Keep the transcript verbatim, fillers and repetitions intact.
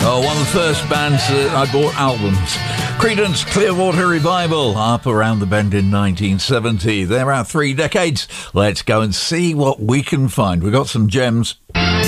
Oh, one of the first bands that I bought albums. Creedence Clearwater Revival, up around the bend in nineteen seventy. They're out three decades. Let's go and see what we can find. We've got some gems.